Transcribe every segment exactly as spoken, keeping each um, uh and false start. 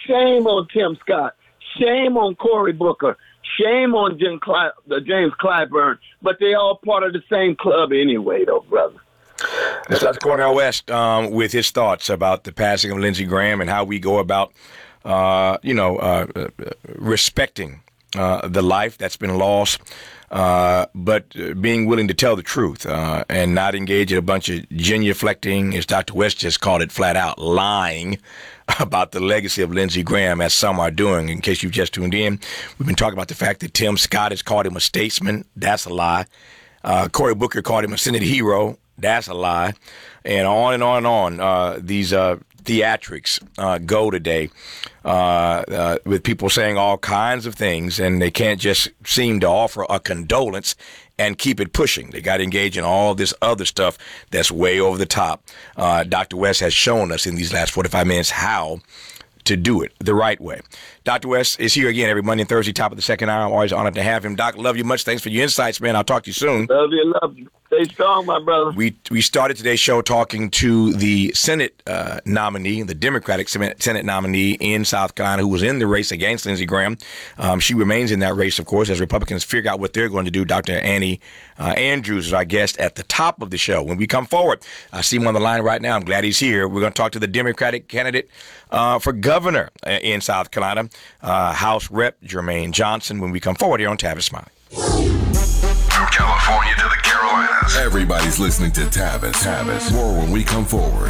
Shame on Tim Scott. Shame on Cory Booker. Shame on Jim Cly- uh, James Clyburn. But they all part of the same club anyway, though, brother. Let's talk to Cornel West um, with his thoughts about the passing of Lindsey Graham and how we go about, uh, you know, uh, uh, respecting uh, the life that's been lost, uh, but being willing to tell the truth uh, and not engage in a bunch of genuflecting, as Doctor West just called it flat out, lying about the legacy of Lindsey Graham, as some are doing. In case you've just tuned in, we've been talking about the fact that Tim Scott has called him a statesman. That's a lie. Uh, Cory Booker called him a Senate hero. That's a lie. And on and on and on. Uh, these uh, theatrics uh, go today uh, uh, with people saying all kinds of things, and they can't just seem to offer a condolence and keep it pushing. They got to engage in all this other stuff that's way over the top. Uh, Doctor West has shown us in these last forty-five minutes how to do it the right way. Doctor West is here again every Monday and Thursday, top of the second hour. I'm always honored to have him. Doc, love you much. Thanks for your insights, man. I'll talk to you soon. Love you, love you. Stay strong, my brother. We we started today's show talking to the Senate uh, nominee, the Democratic Senate nominee in South Carolina, who was in the race against Lindsey Graham. Um, she remains in that race, of course, as Republicans figure out what they're going to do. Doctor Annie uh, Andrews is our guest at the top of the show. When we come forward, I see him on the line right now. I'm glad he's here. We're going to talk to the Democratic candidate uh, for governor in South Carolina, uh, House Rep Jermaine Johnson, when we come forward here on Tavis Smiley. California to the Carolinas. Everybody's listening to Tavis. Tavis. More when we come forward.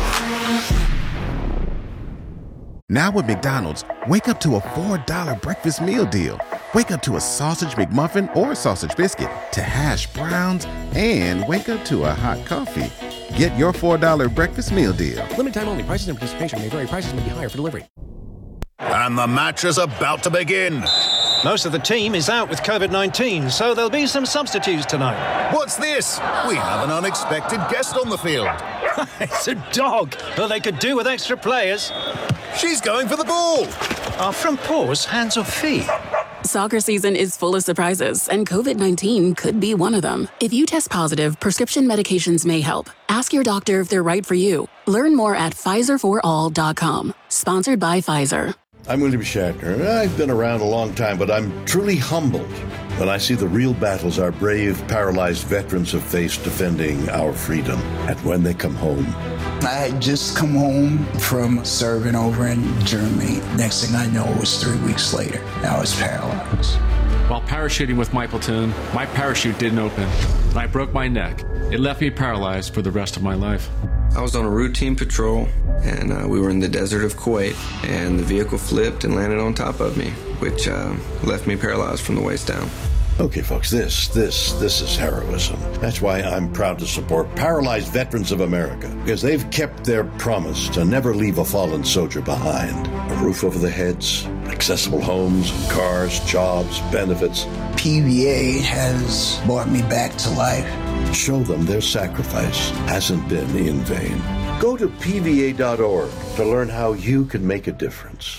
Now with McDonald's, wake up to a four dollar breakfast meal deal. Wake up to a sausage McMuffin or sausage biscuit, to hash browns, and wake up to a hot coffee. Get your four dollar breakfast meal deal. Limited time only. Prices and participation may vary. Prices may be higher for delivery. And the match is about to begin. Most of the team is out with covid nineteen, so there'll be some substitutes tonight. What's this? We have an unexpected guest on the field. It's a dog. Well, they could do with extra players. She's going for the ball. Are front paws hands or feet? Soccer season is full of surprises, and covid nineteen could be one of them. If you test positive, prescription medications may help. Ask your doctor if they're right for you. Learn more at Pfizer for all dot com. Sponsored by Pfizer. I'm William Shatner. I've been around a long time, but I'm truly humbled when I see the real battles our brave, paralyzed veterans have faced defending our freedom. And when they come home. I had just come home from serving over in Germany. Next thing I know, it was three weeks later. I was paralyzed. While parachuting with my platoon, my parachute didn't open, and I broke my neck. It left me paralyzed for the rest of my life. I was on a routine patrol, and uh, we were in the desert of Kuwait, and the vehicle flipped and landed on top of me, which uh, left me paralyzed from the waist down. Okay, folks, this, this, this is heroism. That's why I'm proud to support Paralyzed Veterans of America, because they've kept their promise to never leave a fallen soldier behind. A roof over their heads, accessible homes, cars, jobs, benefits. P V A has brought me back to life. Show them their sacrifice hasn't been in vain. Go to P V A dot org to learn how you can make a difference.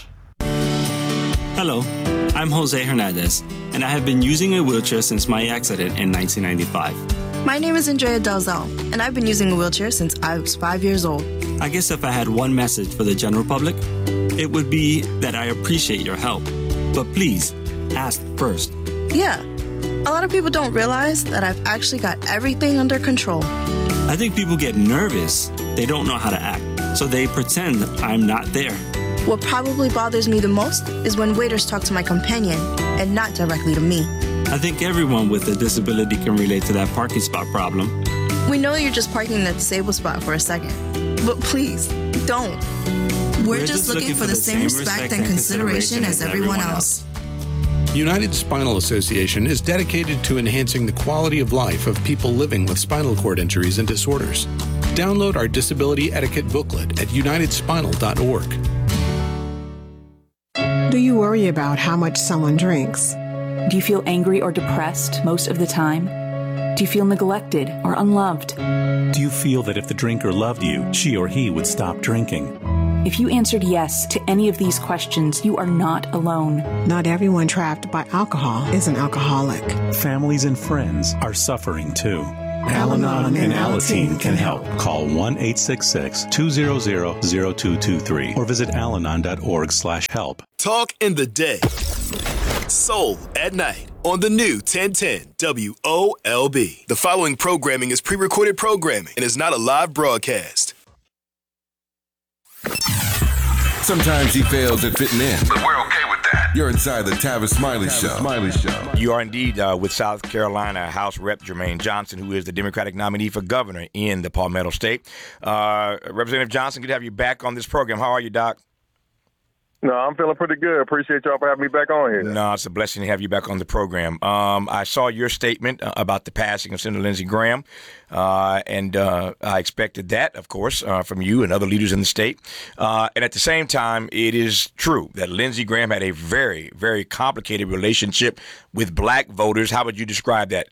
Hello, I'm Jose Hernandez, and I have been using a wheelchair since my accident in nineteen ninety-five. My name is Andrea Dalzell, and I've been using a wheelchair since I was five years old. I guess if I had one message for the general public, it would be that I appreciate your help. But please, ask first. Yeah, a lot of people don't realize that I've actually got everything under control. I think people get nervous. They don't know how to act, so they pretend I'm not there. What probably bothers me the most is when waiters talk to my companion and not directly to me. I think everyone with a disability can relate to that parking spot problem. We know you're just parking in the disabled spot for a second, but please, don't. We're, We're just, just looking, looking for the same respect and consideration as everyone else. United Spinal Association is dedicated to enhancing the quality of life of people living with spinal cord injuries and disorders. Download our disability etiquette booklet at united spinal dot org. Do you worry about how much someone drinks? Do you feel angry or depressed most of the time? Do you feel neglected or unloved? Do you feel that if the drinker loved you, she or he would stop drinking? If you answered yes to any of these questions, you are not alone. Not everyone trapped by alcohol is an alcoholic. Families and friends are suffering too. Al-Anon and Alateen can help. Call one eight six six, two zero zero, zero two two three or visit alanon dot org slash help. Talk in the day. Soul at night on the new ten ten W O L B. The following programming is pre-recorded programming and is not a live broadcast. Sometimes he fails at fitting in, but we're okay with that. You're inside the Tavis Smiley Tavis Show. Smiley Show. You are indeed uh, with South Carolina House Rep Jermaine Johnson, who is the Democratic nominee for governor in the Palmetto State. Uh, Representative Johnson, good to have you back on this program. How are you, Doc? No, I'm feeling pretty good. Appreciate y'all for having me back on here. No, it's a blessing to have you back on the program. Um, I saw your statement uh, about the passing of Senator Lindsey Graham, uh, and uh, I expected that, of course, uh, from you and other leaders in the state. Uh, and at the same time, it is true that Lindsey Graham had a very, very complicated relationship with black voters. How would you describe that?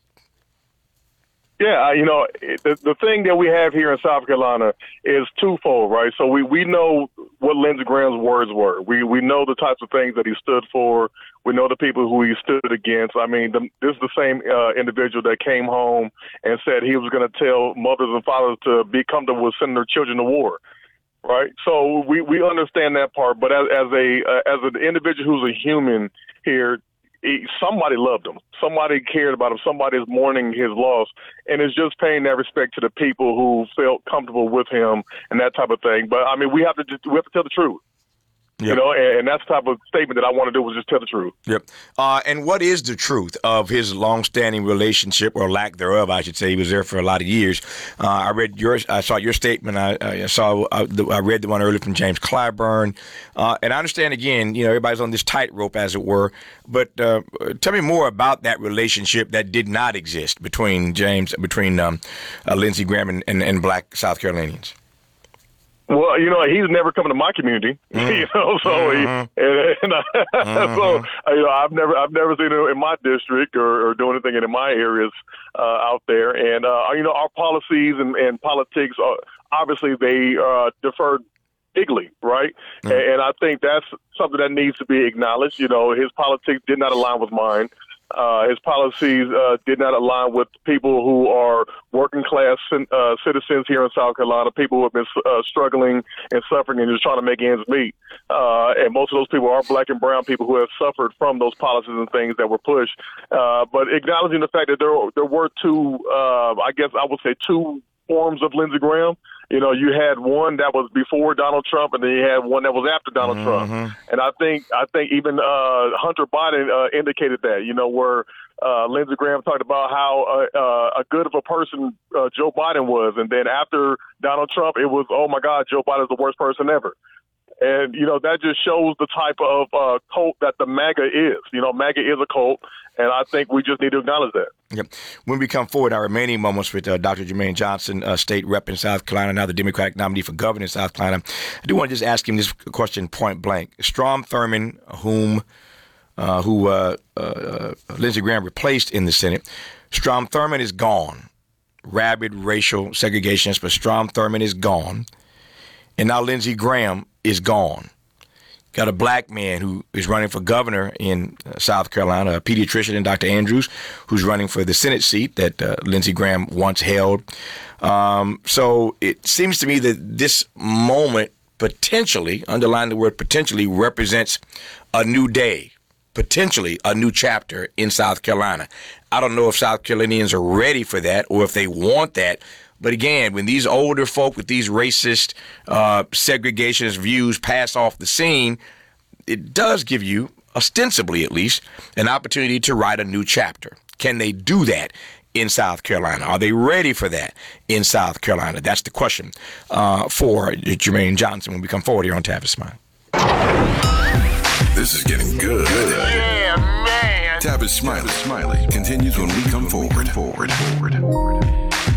Yeah, you know, the, the thing that we have here in South Carolina is twofold, right? So we, we know what Lindsey Graham's words were. We we know the types of things that he stood for. We know the people who he stood against. I mean, the, this is the same uh, individual that came home and said he was going to tell mothers and fathers to be comfortable with sending their children to war, right? So we, we understand that part. But as, as a uh, as an individual who's a human here, he, somebody loved him. Somebody cared about him. Somebody is mourning his loss. And it's just paying that respect to the people who felt comfortable with him and that type of thing. But, I mean, we have to just, we have to tell the truth. Yep. You know, and, and that's the type of statement that I want to do was just tell the truth. Yep. Uh, and what is the truth of his longstanding relationship, or lack thereof, I should say? He was there for a lot of years. Uh, I read yours. I saw your statement. I, I saw. I, the, I read the one earlier from James Clyburn. Uh, and I understand, again, you know, everybody's on this tightrope, as it were. But uh, tell me more about that relationship that did not exist between James, between um, uh, Lindsey Graham and, and, and black South Carolinians. Well, you know, he's never come to my community, mm. you know, so mm-hmm. he, and, and I, mm-hmm. so you know, I've never, I've never seen him in my district or, or do anything in my areas uh, out there, and uh, you know, our policies and, and politics, are, obviously, they uh, defer bigly, right? Mm. And, and I think that's something that needs to be acknowledged. You know, his politics did not align with mine. Uh, his policies uh, did not align with people who are working class uh, citizens here in South Carolina, people who have been uh, struggling and suffering and just trying to make ends meet. Uh, and most of those people are black and brown people who have suffered from those policies and things that were pushed. Uh, but acknowledging the fact that there, there were two, uh, I guess I would say two forms of Lindsey Graham. You know, you had one that was before Donald Trump, and then you had one that was after Donald mm-hmm. Trump. And I think I think even uh, Hunter Biden uh, indicated that, you know, where uh, Lindsey Graham talked about how uh, uh, a good of a person uh, Joe Biden was. And then after Donald Trump, it was, oh, my God, Joe Biden's the worst person ever. And, you know, that just shows the type of uh, cult that the MAGA is. You know, MAGA is a cult, and I think we just need to acknowledge that. Yep. When we come forward, our remaining moments with uh, Doctor Jermaine Johnson, uh, state rep in South Carolina, now the Democratic nominee for governor in South Carolina, I do want to just ask him this question point blank. Strom Thurmond, whom uh, who uh, uh, Lindsey Graham replaced in the Senate, Strom Thurmond is gone. Rabid racial segregationist, but Strom Thurmond is gone. And now Lindsey Graham is gone. Got a black man who is running for governor in uh, South Carolina, a pediatrician, and Doctor Andrews, who's running for the Senate seat that uh, Lindsey Graham once held. Um, so it seems to me that this moment potentially, underline the word potentially, represents a new day, potentially a new chapter in South Carolina. I don't know if South Carolinians are ready for that or if they want that. But again, when these older folk with these racist, uh, segregationist views pass off the scene, it does give you, ostensibly at least, an opportunity to write a new chapter. Can they do that in South Carolina? Are they ready for that in South Carolina? That's the question uh, for Jermaine Johnson when we come forward here on Tavis Smiley. This is getting good. Yeah, man. Tavis Smiley, Smiley continues when we come forward. Forward, forward.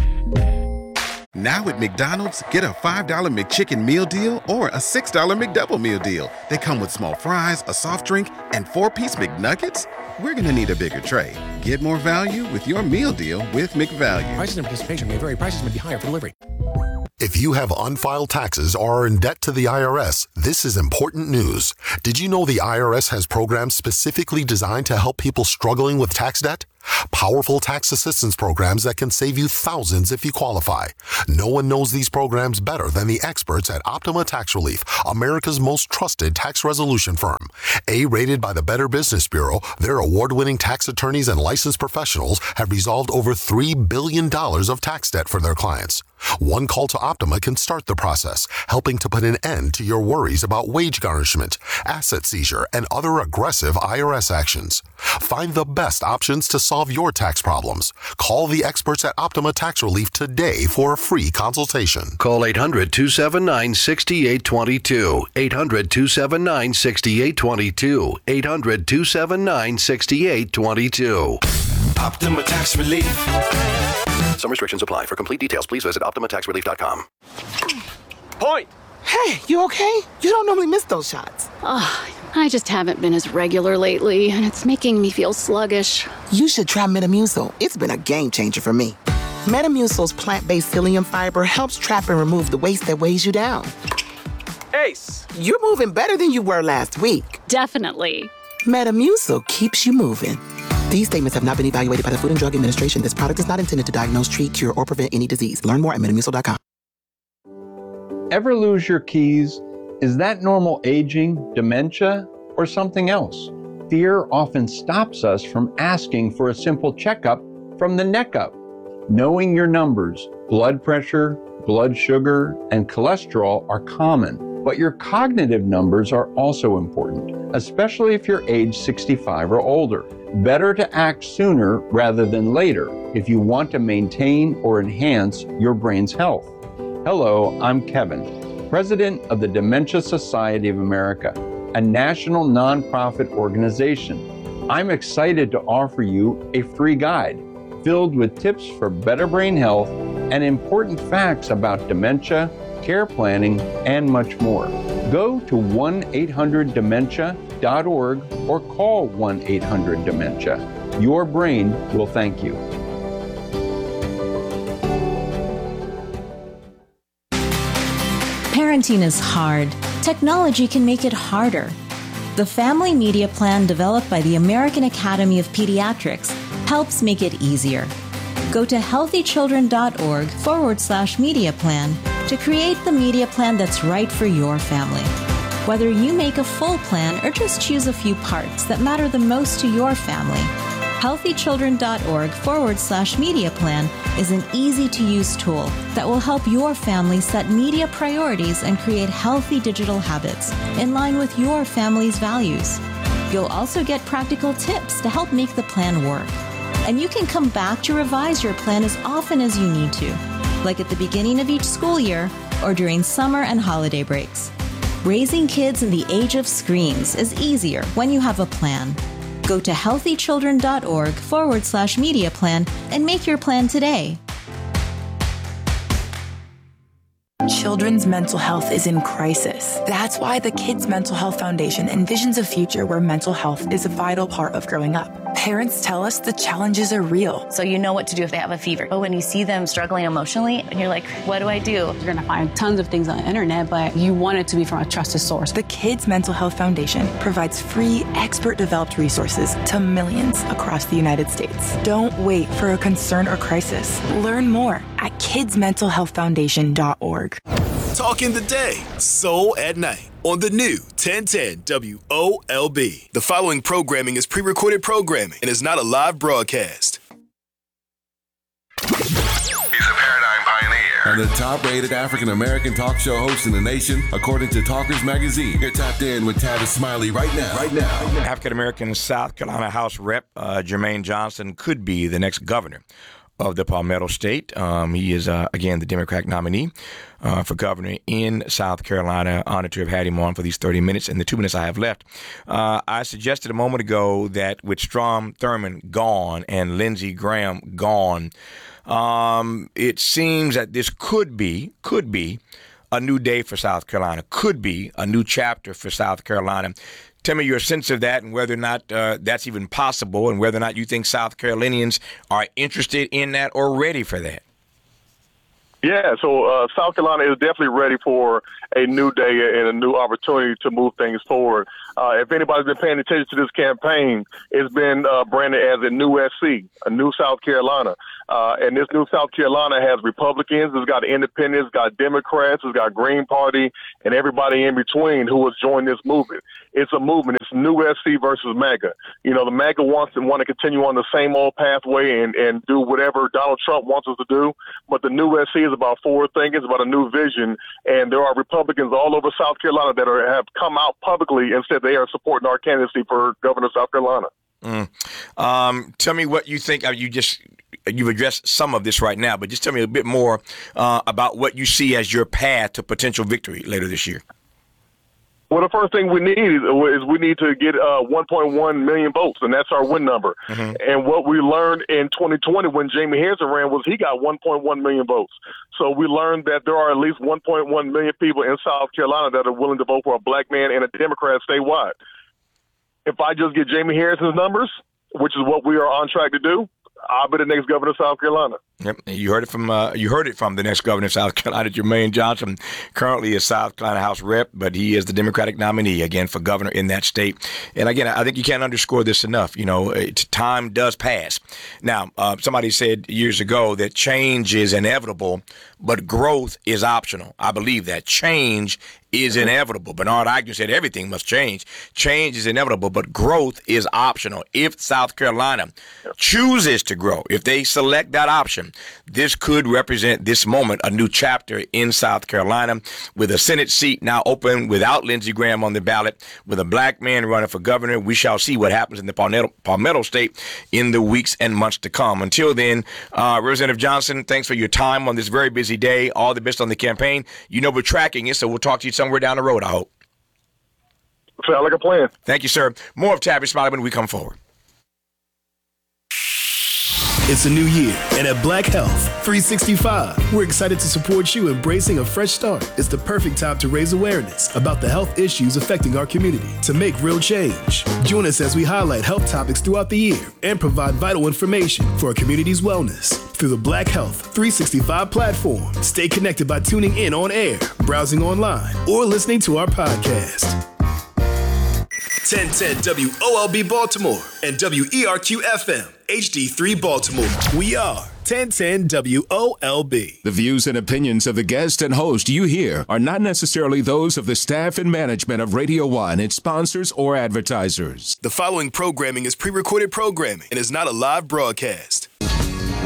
Now at McDonald's, get a five dollar McChicken meal deal or a six dollar McDouble meal deal. They come with small fries, a soft drink, and four-piece McNuggets. We're going to need a bigger tray. Get more value with your meal deal with McValue. Prices and participation may vary. Prices may be higher for delivery. If you have unfiled taxes or are in debt to the I R S, this is important news. Did you know the I R S has programs specifically designed to help people struggling with tax debt? Powerful tax assistance programs that can save you thousands if you qualify. No one knows these programs better than the experts at Optima Tax Relief, America's most trusted tax resolution firm. A-rated by the Better Business Bureau, their award-winning tax attorneys and licensed professionals have resolved over three billion dollars of tax debt for their clients. One call to Optima can start the process, helping to put an end to your worries about wage garnishment, asset seizure, and other aggressive I R S actions. Find the best options to solve your tax problems. Call the experts at Optima Tax Relief today for a free consultation. Call eight hundred, two seven nine, six eight two two. eight hundred, two seven nine, six eight two two. eight hundred, two seven nine, six eight two two. Optima Tax Relief. Some restrictions apply. For complete details, please visit optima tax relief dot com. Point! Hey, you okay? You don't normally miss those shots. Oh, I just haven't been as regular lately, and it's making me feel sluggish. You should try Metamucil. It's been a game changer for me. Metamucil's plant-based psyllium fiber helps trap and remove the waste that weighs you down. Ace! You're moving better than you were last week. Definitely. Metamucil keeps you moving. These statements have not been evaluated by the Food and Drug Administration. This product is not intended to diagnose, treat, cure, or prevent any disease. Learn more at metamucil dot com. Ever lose your keys? Is that normal aging, dementia, or something else? Fear often stops us from asking for a simple checkup from the neck up. Knowing your numbers, blood pressure, blood sugar, and cholesterol are common, but your cognitive numbers are also important, especially if you're age sixty-five or older. Better to act sooner rather than later if you want to maintain or enhance your brain's health. Hello, I'm Kevin, President of the Dementia Society of America, a national nonprofit organization. I'm excited to offer you a free guide filled with tips for better brain health and important facts about dementia, care planning, and much more. Go to one eight hundred dementia dot org or call one eight hundred dementia. Your brain will thank you. Parenting is hard. Technology can make it harder. The Family Media Plan developed by the American Academy of Pediatrics helps make it easier. Go to healthychildren.org forward slash media plan to create the media plan that's right for your family. Whether you make a full plan or just choose a few parts that matter the most to your family, healthychildren.org forward slash media plan is an easy-to-use tool that will help your family set media priorities and create healthy digital habits in line with your family's values. You'll also get practical tips to help make the plan work. And you can come back to revise your plan as often as you need to, like at the beginning of each school year or during summer and holiday breaks. Raising kids in the age of screens is easier when you have a plan. Go to healthychildren.org forward slash media plan and make your plan today. Children's mental health is in crisis. That's why the Kids Mental Health Foundation envisions a future where mental health is a vital part of growing up. Parents tell us the challenges are real. So you know what to do if they have a fever. But when you see them struggling emotionally, and you're like, what do I do? You're going to find tons of things on the internet, but you want it to be from a trusted source. The Kids Mental Health Foundation provides free, expert-developed resources to millions across the United States. Don't wait for a concern or crisis. Learn more at kids mental health foundation dot org. Talking the day, Soul at Night, on the new ten ten W O L B. The following programming is pre-recorded programming and is not a live broadcast. He's a paradigm pioneer and the top-rated African-American talk show host in the nation, according to Talkers Magazine. You're tapped in with Tavis Smiley right now. Right now. African-American South Carolina House Rep uh, Jermaine Johnson could be the next governor of the Palmetto State. Um, he is, uh, again, the Democratic nominee uh, for governor in South Carolina. Honored to have had him on for these thirty minutes. In the two minutes I have left, uh, I suggested a moment ago that with Strom Thurmond gone and Lindsey Graham gone, um, it seems that this could be, could be a new day for South Carolina, could be a new chapter for South Carolina. Tell me your sense of that and whether or not uh, that's even possible and whether or not you think South Carolinians are interested in that or ready for that. Yeah, so uh, South Carolina is definitely ready for a new day and a new opportunity to move things forward. Uh, if anybody's been paying attention to this campaign, it's been uh, branded as a new S C, a new South Carolina. Uh, and this new South Carolina has Republicans, it's got independents, it's got Democrats, it's got Green Party, and everybody in between who has joined this movement. It's a movement. It's new S C versus MAGA. You know, the MAGA wants to want to continue on the same old pathway and, and do whatever Donald Trump wants us to do. But the new S C is about forward thinking, it's about a new vision. And there are Republicans all over South Carolina that are, have come out publicly and said they are supporting our candidacy for governor of South Carolina. Mm. Um, tell me what you think. Uh, you just you've addressed some of this right now, but just tell me a bit more uh, about what you see as your path to potential victory later this year. Well, the first thing we need is, is we need to get uh, one point one million votes, and that's our win number. Mm-hmm. And what we learned in twenty twenty when Jamie Harrison ran was he got one point one million votes. So we learned that there are at least one point one million people in South Carolina that are willing to vote for a black man and a Democrat statewide. If I just get Jamie Harrison's numbers, which is what we are on track to do, I'll be the next governor of South Carolina. Yep, you heard it from uh, you heard it from the next governor of South Carolina, Jermaine Johnson, currently a South Carolina House rep, but he is the Democratic nominee again for governor in that state. And again, I think you can't underscore this enough. You know, it, time does pass. Now, uh, somebody said years ago that change is inevitable, but growth is optional. I believe that change is inevitable. Bernard Eichner said everything must change. Change is inevitable, but growth is optional. If South Carolina chooses to grow, if they select that option, this could represent this moment a new chapter in South Carolina with a Senate seat now open without Lindsey Graham on the ballot, with a black man running for governor. We shall see what happens in the Palmetto, Palmetto State in the weeks and months to come. Until then, uh, Representative Johnson, thanks for your time on this very busy day. All the best on the campaign. You know we're tracking it, so we'll talk to you somewhere down the road, I hope. Sound like a plan. Thank you, sir. More of Tavis Smiley when we come forward. It's a new year, and at Black Health three sixty-five, we're excited to support you embracing a fresh start. It's the perfect time to raise awareness about the health issues affecting our community to make real change. Join us as we highlight health topics throughout the year and provide vital information for our community's wellness through the Black Health three sixty-five platform. Stay connected by tuning in on air, browsing online, or listening to our podcast. ten ten W O L B Baltimore and W E R Q F M H D three Baltimore. We are ten ten W O L B. The views and opinions of the guest and host you hear are not necessarily those of the staff and management of Radio One, its sponsors, or advertisers. The following programming is pre-recorded programming and is not a live broadcast.